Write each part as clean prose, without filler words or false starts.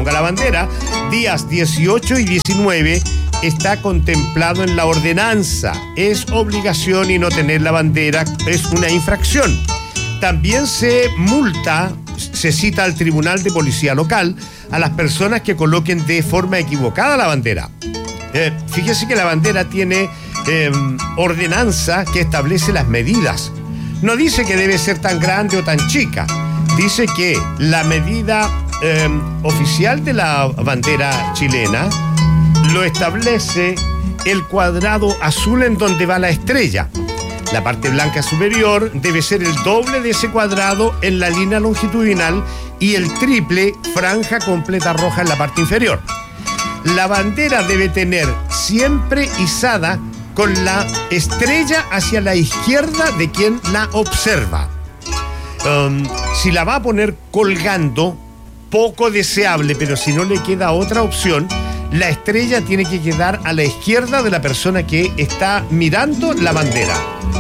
ponga la bandera. Días 18 y 19 está contemplado en la ordenanza. Es obligación y no tener la bandera es una infracción. También se multa, se cita al Tribunal de Policía Local a las personas que coloquen de forma equivocada la bandera. Fíjese que la bandera tiene ordenanza que establece las medidas. No dice que debe ser tan grande o tan chica. Dice que la medida oficial de la bandera chilena lo establece el cuadrado azul en donde va la estrella. La parte blanca superior debe ser el doble de ese cuadrado en la línea longitudinal y el triple franja completa roja en la parte inferior. La bandera debe tener siempre izada con la estrella hacia la izquierda de quien la observa. Si la va a poner colgando, poco deseable, pero si no le queda otra opción, la estrella tiene que quedar a la izquierda de la persona que está mirando la bandera.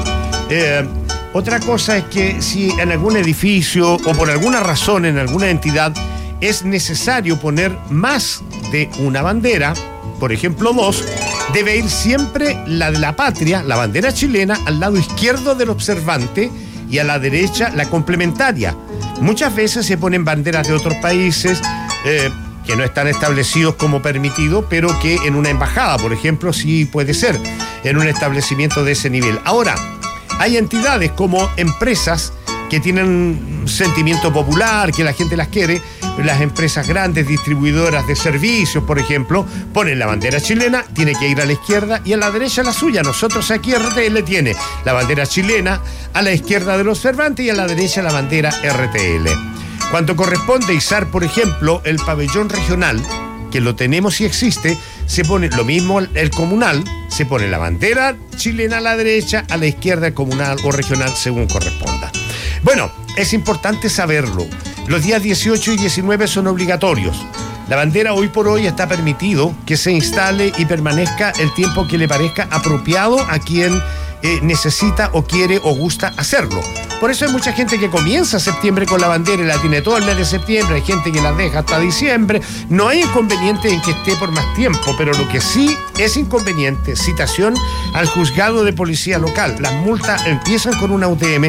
Otra cosa es que si en algún edificio o por alguna razón en alguna entidad es necesario poner más de una bandera, por ejemplo 2, debe ir siempre la de la patria, la bandera chilena, al lado izquierdo del observante y a la derecha la complementaria. Muchas veces se ponen banderas de otros países que no están establecidos como permitido, pero que en una embajada, por ejemplo, sí puede ser, en un establecimiento de ese nivel. Ahora, hay entidades como empresas que tienen sentimiento popular, que la gente las quiere. Las empresas grandes, distribuidoras de servicios, por ejemplo, ponen la bandera chilena, tiene que ir a la izquierda y a la derecha la suya. Nosotros aquí RTL tiene la bandera chilena a la izquierda del observante y a la derecha la bandera RTL. Cuando corresponde izar, por ejemplo, el pabellón regional, que lo tenemos y existe, se pone lo mismo el comunal, se pone la bandera chilena a la derecha, a la izquierda el comunal o regional, según corresponda. Bueno, es importante saberlo. Los días 18 y 19 son obligatorios. La bandera hoy por hoy está permitido que se instale y permanezca el tiempo que le parezca apropiado a quien necesita o quiere o gusta hacerlo. Por eso hay mucha gente que comienza septiembre con la bandera y la tiene todo el mes de septiembre. Hay gente que la deja hasta diciembre. No hay inconveniente en que esté por más tiempo, pero lo que sí es inconveniente, citación al juzgado de policía local. Las multas empiezan con una UTM.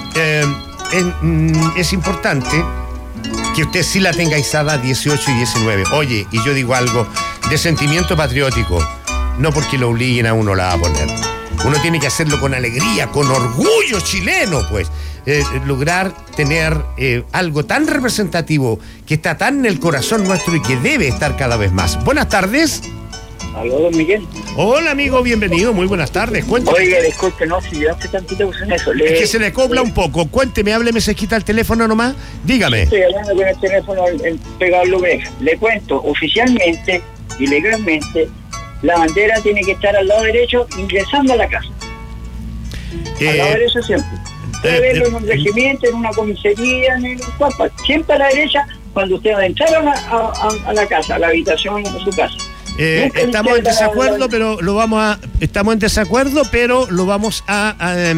Es importante que usted sí la tenga izada 18 y 19. Oye, y yo digo algo de sentimiento patriótico, no porque lo obliguen a uno la va a poner. Uno tiene que hacerlo con alegría, con orgullo chileno, pues. Lograr tener algo tan representativo que está tan en el corazón nuestro y que debe estar cada vez más. Buenas tardes. Aló, don Miguel. Hola, amigo, bienvenido, muy buenas tardes. Cuénteme. Oiga, disculpe, no, si yo hace tantito uso en eso. Es que se le cobla un poco. Cuénteme, hábleme, se quita el teléfono nomás. Dígame. Estoy hablando con el teléfono pegado a la oreja. Le cuento, oficialmente y legalmente, la bandera tiene que estar al lado derecho ingresando a la casa. Al lado derecho siempre. Puede verlo en un regimiento, en una comisaría, en cualquier, siempre a la derecha cuando usted va a entrar a la casa, a la habitación de su casa. Estamos en desacuerdo, pero lo vamos a. Estamos en desacuerdo, pero lo vamos a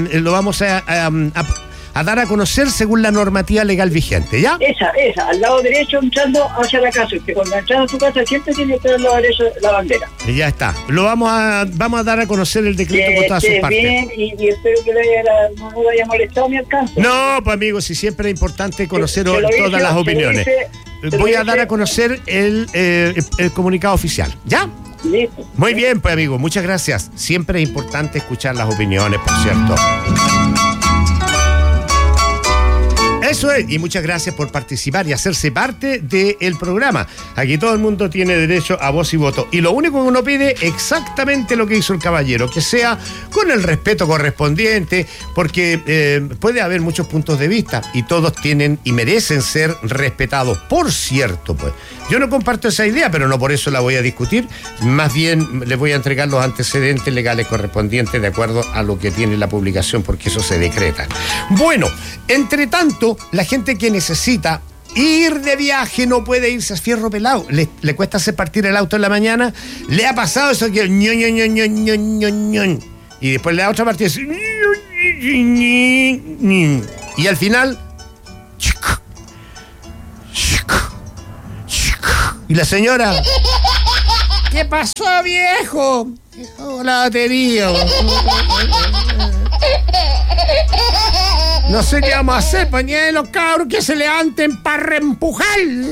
dar a conocer según la normativa legal vigente, ¿ya? Esa, al lado derecho entrando hacia la casa. Usted cuando entra a su casa siempre tiene que estar al lado derecho la bandera. Ya está. Lo vamos a dar a conocer el decreto con todas sus partes. Bien, y espero que no lo haya molestado mi alcance. No, pues amigos, si siempre es importante conocer todas las opiniones. Voy a dar a conocer el comunicado oficial, ¿ya? Listo. Muy bien, pues amigo, muchas gracias. Siempre es importante escuchar las opiniones, por cierto. Eso es, y muchas gracias por participar y hacerse parte del programa. Aquí todo el mundo tiene derecho a voz y voto. Y lo único que uno pide, exactamente lo que hizo el caballero, que sea con el respeto correspondiente, porque puede haber muchos puntos de vista y todos tienen y merecen ser respetados. Por cierto, pues, yo no comparto esa idea, pero no por eso la voy a discutir. Más bien les voy a entregar los antecedentes legales correspondientes de acuerdo a lo que tiene la publicación, porque eso se decreta. Bueno, entre tanto, la gente que necesita ir de viaje no puede irse a fierro pelado. Le cuesta hacer partir el auto en la mañana. Le ha pasado eso que y después le da otra partida y al final ¿Y la señora? ¿Qué pasó, viejo? La batería. No sé qué vamos a hacer, pañé los cabros que se levanten para reempujar.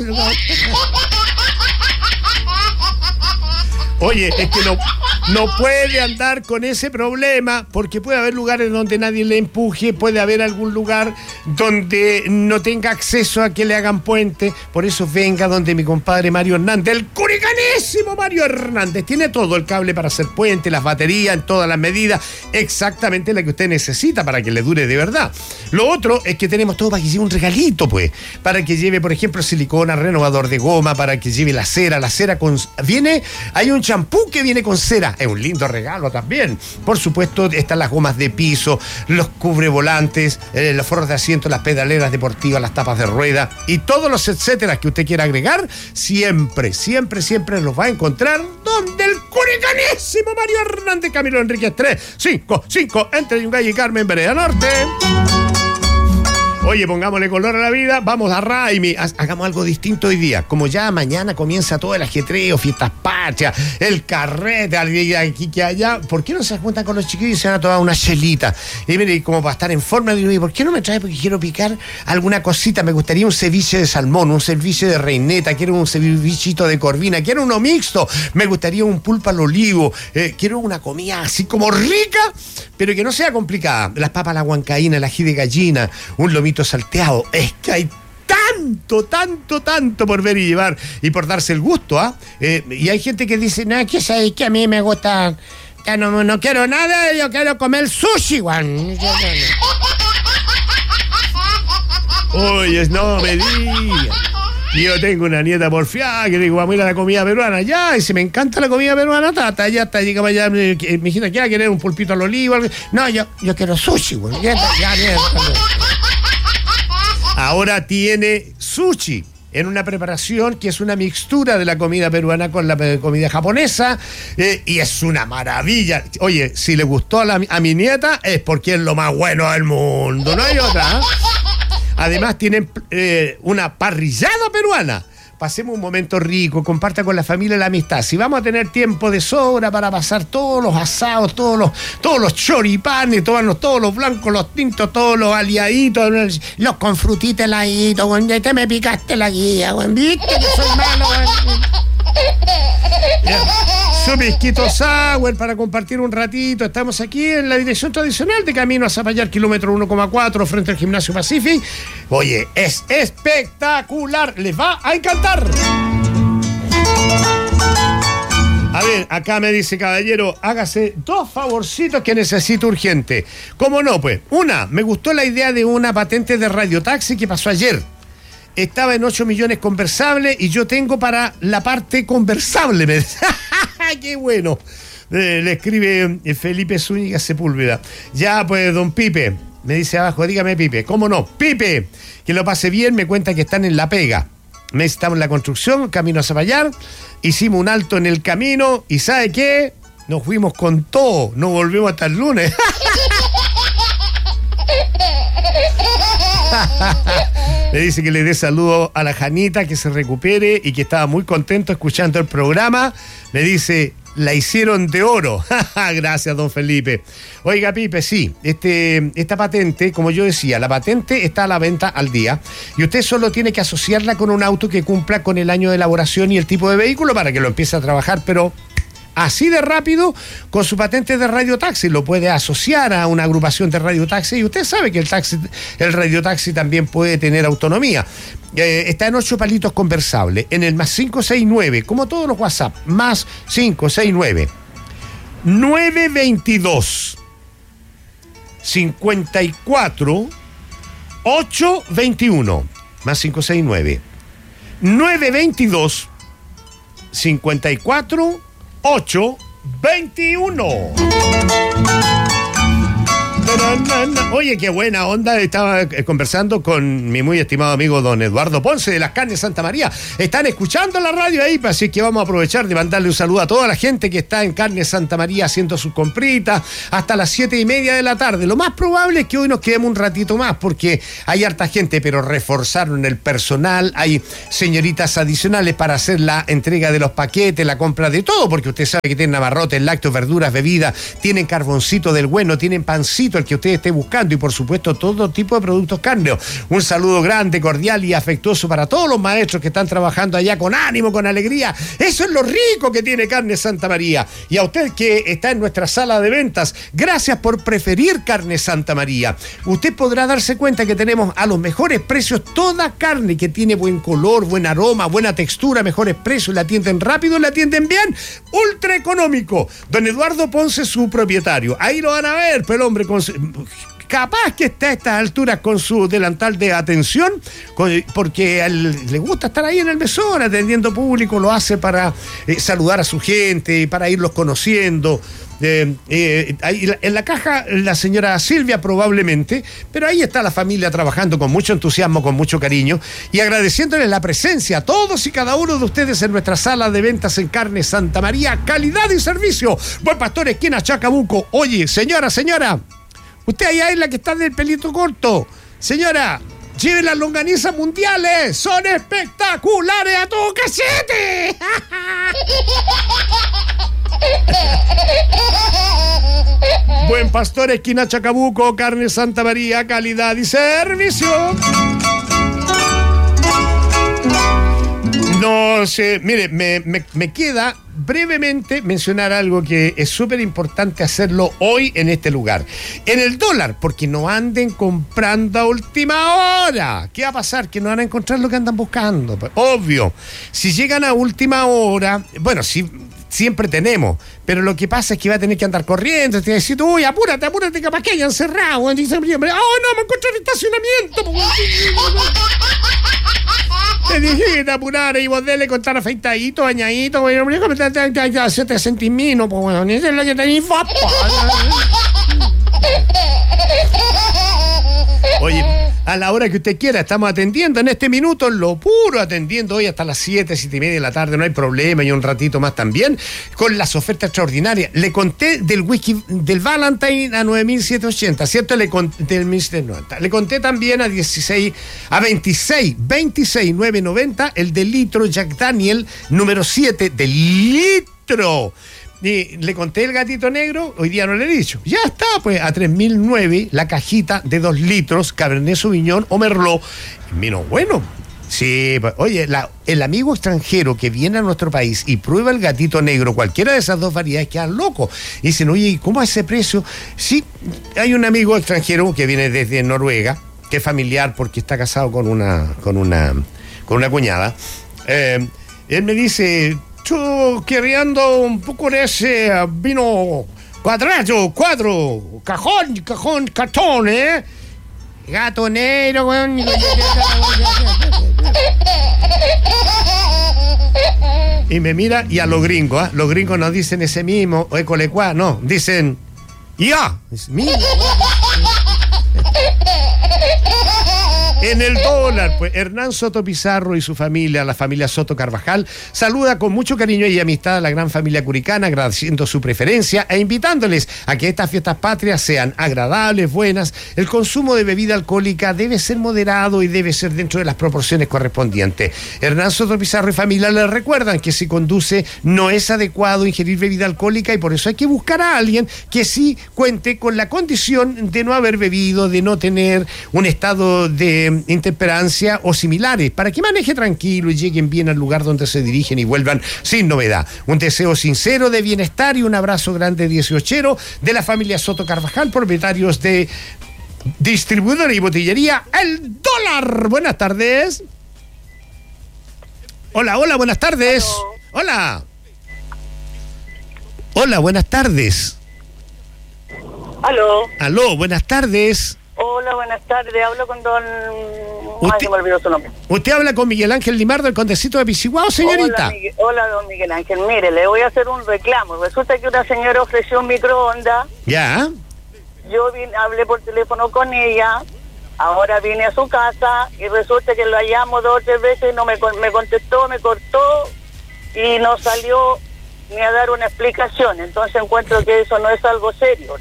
Oye, es que no puede andar con ese problema, porque puede haber lugares donde nadie le empuje, puede haber algún lugar donde no tenga acceso a que le hagan puente. Por eso venga donde mi compadre Mario Hernández, el curicanésimo Mario Hernández. Tiene todo, el cable para hacer puente, las baterías en todas las medidas, exactamente la que usted necesita para que le dure de verdad. Lo otro es que tenemos todo para que lleve un regalito, pues, para que lleve, por ejemplo, silicona, renovador de goma, para que lleve la cera con... hay un champú que viene con cera, es un lindo regalo también. Por supuesto, están las gomas de piso, los cubrevolantes, los forros de asiento, las pedaleras deportivas, las tapas de rueda y todos los etcétera que usted quiera agregar, siempre los va a encontrar donde el curicanésimo Mario Hernández, Camilo Enríquez 355, entre Yungay y Carmen, Vereda Norte. Oye, pongámosle color a la vida, vamos a Raimi, hagamos algo distinto hoy día. Como ya mañana comienza todo el ajetreo, fiestas patrias, el carrete, aquí que allá, ¿por qué no se juntan con los chiquillos y se van a tomar una chelita? Y mire, como para estar en forma, digo, ¿por qué no me trae? Porque quiero picar alguna cosita, me gustaría un ceviche de salmón, un ceviche de reineta, quiero un cevichito de corvina, quiero uno mixto, me gustaría un pulpo al olivo, quiero una comida así como rica, pero que no sea complicada. Las papas a la huancaína, el ají de gallina, un lomito salteado. Es que hay tanto por ver y llevar y por darse el gusto, ¿ah? Y hay gente que dice, no, que sabes que a mí me gusta, que no quiero nada, yo quiero comer sushi, Juan. Oye, no me digas. Yo tengo una nieta porfiada que digo, vamos a ir a la comida peruana. Ya, dice, me encanta la comida peruana, tata. Ya está, llegamos allá. Mi hijita, ¿qué va a querer? ¿Un pulpito al olivo? No, yo quiero sushi, güey. Ya. Ahora tiene sushi en una preparación que es una mixtura de la comida peruana con la comida japonesa, y es una maravilla. Oye, si le gustó a mi nieta es porque es lo más bueno del mundo, no hay otra, ¿eh? Además tienen una parrillada peruana. Pasemos un momento rico, comparta con la familia la amistad. Si vamos a tener tiempo de sobra para pasar todos los asados, todos los choripanes, todos los blancos, los tintos, todos los aliaditos, los con frutita heladitos, güey, ya te me picaste la guía, güey, viste que soy malo, güey. Su pisquito sour para compartir un ratito. Estamos aquí en la dirección tradicional de camino a Zapallar, kilómetro 1,4, frente al Gimnasio Pacific. Oye, es espectacular, les va a encantar. A ver, acá me dice, caballero, hágase 2 favorcitos que necesito urgente. ¿Cómo no? Pues, una, me gustó la idea de una patente de radiotaxi que pasó ayer. Estaba en 8 millones conversable y yo tengo para la parte conversable. Me dice. ¡Qué bueno! Le escribe Felipe Zúñiga Sepúlveda. Ya, pues, don Pipe, me dice abajo, dígame, Pipe. ¿Cómo no? Pipe, que lo pase bien, me cuenta que están en La Pega. Estamos en la construcción, camino a Zapallar. Hicimos un alto en el camino y ¿sabe qué? Nos fuimos con todo, nos volvemos hasta el lunes. Le dice que le dé saludo a la Janita, que se recupere y que estaba muy contento escuchando el programa. Le dice, la hicieron de oro. Gracias, don Felipe. Oiga, Pipe, sí, esta patente, como yo decía, la patente está a la venta al día y usted solo tiene que asociarla con un auto que cumpla con el año de elaboración y el tipo de vehículo para que lo empiece a trabajar, pero así de rápido, con su patente de radiotaxi. Lo puede asociar a una agrupación de radiotaxi y usted sabe que el radiotaxi también puede tener autonomía. Está en 8 palitos conversables, en el más 569, como todos los WhatsApp, más 569 922 54 821, más 569 922 54 821. Oye, qué buena onda. Estaba conversando con mi muy estimado amigo don Eduardo Ponce de las Carnes Santa María. Están escuchando la radio ahí, así que vamos a aprovechar de mandarle un saludo a toda la gente que está en Carnes Santa María haciendo sus compritas hasta las 7:30 de la tarde. Lo más probable es que hoy nos quedemos un ratito más porque hay harta gente, pero reforzaron el personal, hay señoritas adicionales para hacer la entrega de los paquetes, la compra de todo, porque usted sabe que tienen abarrotes, lácteos, verduras, bebidas, tienen carboncito del bueno, tienen pancito, el que usted esté buscando, y por supuesto todo tipo de productos cárneos. Un saludo grande, cordial y afectuoso para todos los maestros que están trabajando allá con ánimo, con alegría. Eso es lo rico que tiene Carne Santa María. Y a usted que está en nuestra sala de ventas, gracias por preferir Carne Santa María. Usted podrá darse cuenta que tenemos a los mejores precios toda carne que tiene buen color, buen aroma, buena textura, mejores precios, la atienden rápido, la atienden bien, ultra económico. Don Eduardo Ponce, su propietario. Ahí lo van a ver, pero el hombre capaz que está a estas alturas con su delantal de atención, porque a él le gusta estar ahí en el mesón atendiendo público, lo hace para saludar a su gente, para irlos conociendo. Ahí en la caja la señora Silvia probablemente, pero ahí está la familia trabajando con mucho entusiasmo, con mucho cariño, y agradeciéndoles la presencia a todos y cada uno de ustedes en nuestra sala de ventas en Carne Santa María. Calidad y servicio. Buen Pastor, esquina Chacabuco. Oye, señora, usted allá es la que está del pelito corto. Señora, lleve las longanizas mundiales. Son espectaculares a todo cachete. Buen Pastor, esquina Chacabuco, Carne Santa María, calidad y servicio. No sé, mire, me queda brevemente mencionar algo que es súper importante hacerlo hoy en este lugar. En el dólar, porque no anden comprando a última hora. ¿Qué va a pasar? Que no van a encontrar lo que andan buscando. Pues, obvio, si llegan a última hora, bueno, sí, siempre tenemos, pero lo que pasa es que va a tener que andar corriendo, te decir, uy, apúrate, capaz que hayan cerrado. Y dice, oh, no, me encuentro en estacionamiento. Te dije que te apurara y vos dele contar afeitadito, bañadito, ya te sentís mino, pues bueno, ni es lo que tenés vos. Oye, a la hora que usted quiera, estamos atendiendo en este minuto, en lo puro, atendiendo hoy hasta las 7:30 de la tarde, no hay problema, y un ratito más también, con las ofertas extraordinarias. Le conté del whisky del Valentine a 9.780, ¿cierto? Le conté del 1.790. Le conté también a 26.990, el de litro Jack Daniel, número 7, de litro. Y le conté el gatito negro, hoy día no le he dicho. Ya está, pues, a 3.009 la cajita de 2 litros, Cabernet Sauvignon o Merlot. Vino bueno. Sí, pues, oye, el amigo extranjero que viene a nuestro país y prueba el gatito negro, cualquiera de esas dos variedades, quedan locos. Y dicen, oye, ¿cómo es ese precio? Sí, hay un amigo extranjero que viene desde Noruega, que es familiar porque está casado con una cuñada. Él me dice, yo queriendo un poco de ese vino cuatro, cartón, gato negro, weón. Y me mira, y a los gringos no dicen ese mismo, o ecolecuá, no, dicen, ya, mira. En el dólar, pues Hernán Soto Pizarro y su familia, la familia Soto Carvajal, saluda con mucho cariño y amistad a la gran familia curicana, agradeciendo su preferencia e invitándoles a que estas fiestas patrias sean agradables, buenas. El consumo de bebida alcohólica debe ser moderado y debe ser dentro de las proporciones correspondientes. Hernán Soto Pizarro y familia les recuerdan que si conduce no es adecuado ingerir bebida alcohólica, y por eso hay que buscar a alguien que sí cuente con la condición de no haber bebido, de no tener un estado de intemperancia o similares, para que maneje tranquilo y lleguen bien al lugar donde se dirigen y vuelvan sin novedad. Un deseo sincero de bienestar y un abrazo grande 18ero de la familia Soto Carvajal, propietarios de distribuidora y botillería El Dólar. Buenas tardes. Hola, buenas tardes. Hola, buenas tardes. Aló, buenas tardes. Hola, buenas tardes. Hablo con don... se me olvidó su nombre. Usted habla con Miguel Ángel Limardo, el condecito de Pisiguao, señorita. Hola, don Miguel Ángel. Mire, le voy a hacer un reclamo. Resulta que una señora ofreció un microondas. Ya. yo hablé por teléfono con ella, ahora vine a su casa y resulta que la llamo 2 o 3 veces y no me contestó, me cortó y no salió ni a dar una explicación. Entonces encuentro que eso no es algo serio.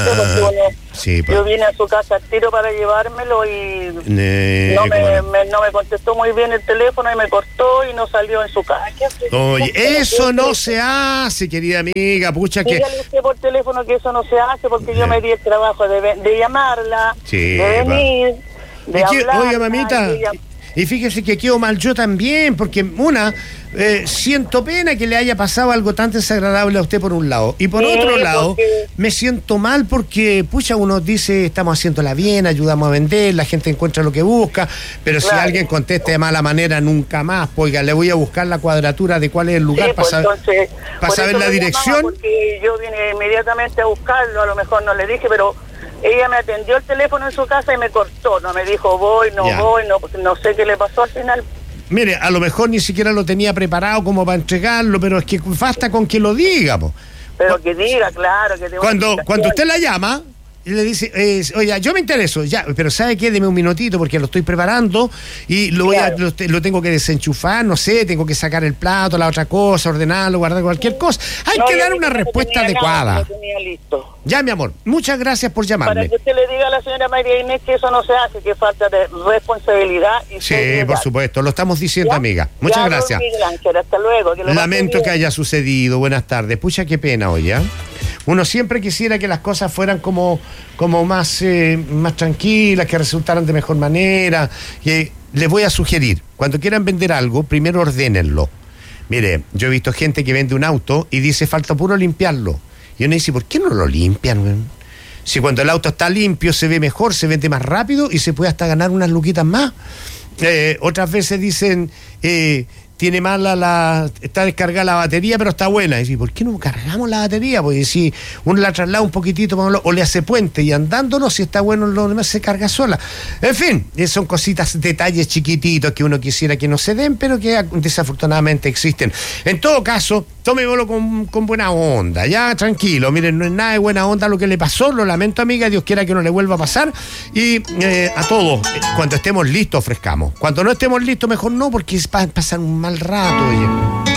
Yo vine a su casa al tiro para llevármelo y no me contestó muy bien el teléfono y me cortó y no salió en su casa. Oye, eso no se hace, querida amiga, pucha que... Dígale usted por teléfono que eso no se hace porque yo me di el trabajo de llamarla, de venir, de hablar. Oiga, mamita... Y fíjese que quedo mal yo también, porque siento pena que le haya pasado algo tan desagradable a usted por un lado. Y por otro lado, me siento mal porque, pucha, uno dice, estamos haciéndola bien, ayudamos a vender, la gente encuentra lo que busca, pero si alguien contesta de mala manera, nunca más, oiga, le voy a buscar la cuadratura de cuál es el lugar para saber la dirección. Porque yo vine inmediatamente a buscarlo, a lo mejor no le dije, pero... Ella me atendió el teléfono en su casa y me cortó, no me dijo voy, no sé qué le pasó al final. Mire, a lo mejor ni siquiera lo tenía preparado como para entregarlo, pero es que basta con que lo diga, po. Pero que diga, claro. Que cuando usted la llama y le dice, oye, yo me intereso, ya, pero ¿sabe qué? Deme un minutito porque lo estoy preparando y lo tengo que desenchufar, no sé, tengo que sacar el plato, la otra cosa, ordenarlo, guardar cualquier cosa. Hay que dar una respuesta adecuada. Listo. Ya, mi amor, muchas gracias por llamarme. Para que usted le diga a la señora María Inés que eso no se hace, que falta de responsabilidad. Y sí, por supuesto, lo estamos diciendo, amiga. Muchas gracias. Hasta luego. Lamento que haya sucedido. Buenas tardes. Pucha, qué pena hoy, ¿eh? Uno siempre quisiera que las cosas fueran como más tranquilas, que resultaran de mejor manera. Les voy a sugerir, cuando quieran vender algo, primero ordénenlo. Mire, yo he visto gente que vende un auto y dice, falta puro limpiarlo. Y uno dice, ¿por qué no lo limpian, güey? Si cuando el auto está limpio se ve mejor, se vende más rápido y se puede hasta ganar unas luquitas más. Otras veces dicen, tiene mala está descargada la batería, pero está buena. Y dice, ¿por qué no cargamos la batería? Porque si uno la traslada un poquitito o le hace puente y andándonos, si está bueno, lo demás se carga sola. En fin, son cositas, detalles chiquititos que uno quisiera que no se den, pero que desafortunadamente existen. En todo caso, tómelo con buena onda, ya, tranquilo. Miren, no es nada de buena onda lo que le pasó, lo lamento, amiga, Dios quiera que no le vuelva a pasar. Y a todos, cuando estemos listos, ofrezcamos. Cuando no estemos listos, mejor no, porque pasan un mal rato, oye.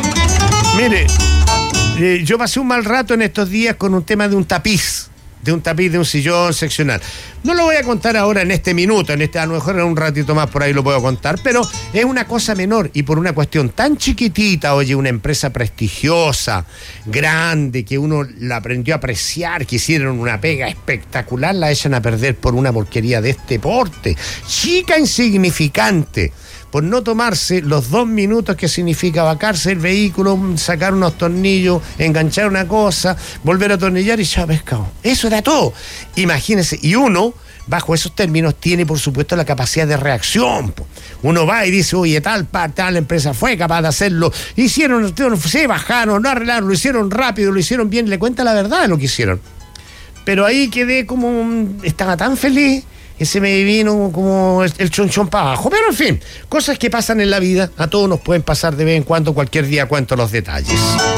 Mire, yo pasé un mal rato en estos días con un tema de un tapiz, de un sillón seccional. No lo voy a contar ahora en este minuto, a lo mejor en un ratito más por ahí lo puedo contar, pero es una cosa menor y por una cuestión tan chiquitita, oye, una empresa prestigiosa, grande, que uno la aprendió a apreciar, que hicieron una pega espectacular, la echan a perder por una porquería de este porte, chica, insignificante, por no tomarse los 2 minutos que significa vacarse el vehículo, sacar unos tornillos, enganchar una cosa, volver a atornillar y ya pescado. Eso era todo. Imagínense, y uno, bajo esos términos, tiene por supuesto la capacidad de reacción. Uno va y dice, oye, tal empresa fue capaz de hacerlo, se bajaron, no arreglaron, lo hicieron rápido, lo hicieron bien, le cuenta la verdad de lo que hicieron. Pero ahí quedé estaba tan feliz, que se me vino como el chonchón para abajo. Pero en fin, cosas que pasan en la vida, a todos nos pueden pasar de vez en cuando, cualquier día cuento los detalles.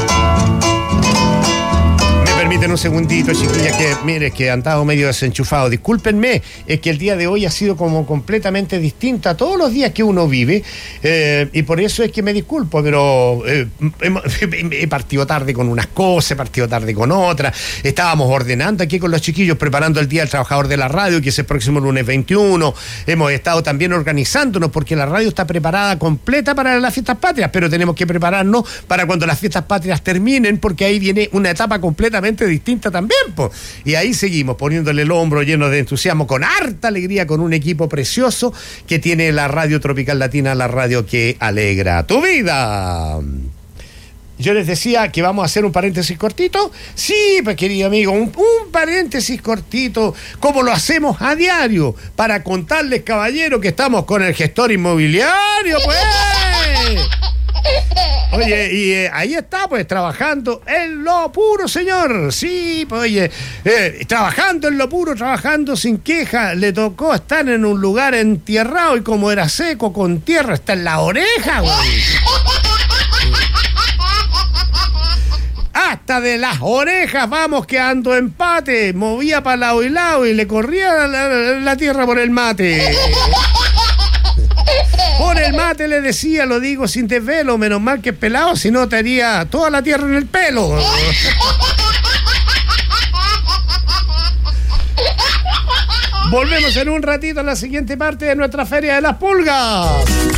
Permiten un segundito, chiquillas, que mire, que han estado medio desenchufado. Discúlpenme, es que el día de hoy ha sido como completamente distinto a todos los días que uno vive, y por eso es que me disculpo, pero he partido tarde con unas cosas, he partido tarde con otras. Estábamos ordenando aquí con los chiquillos, preparando el Día del Trabajador de la Radio, que es el próximo lunes 21. Hemos estado también organizándonos porque la radio está preparada completa para las fiestas patrias, pero tenemos que prepararnos para cuando las fiestas patrias terminen, porque ahí viene una etapa completamente distinta también, po. Y ahí seguimos poniéndole el hombro lleno de entusiasmo, con harta alegría, con un equipo precioso que tiene la Radio Tropical Latina, la radio que alegra tu vida. Yo les decía que vamos a hacer un paréntesis cortito. Sí, pues querido amigo, un paréntesis cortito, como lo hacemos a diario, para contarles, caballero, que estamos con el gestor inmobiliario, pues. Oye, y ahí está, pues, trabajando en lo puro, señor. Sí, pues, oye, trabajando en lo puro, trabajando sin queja. Le tocó estar en un lugar entierrado y como era seco, con tierra, está en la oreja, güey. Hasta de las orejas vamos quedando empate. Movía para lado y lado y le corría la tierra por el mate. Por el mate le decía, lo digo sin desvelo, menos mal que es pelado, si no te haría toda la tierra en el pelo. Volvemos en un ratito a la siguiente parte de nuestra Feria de las Pulgas.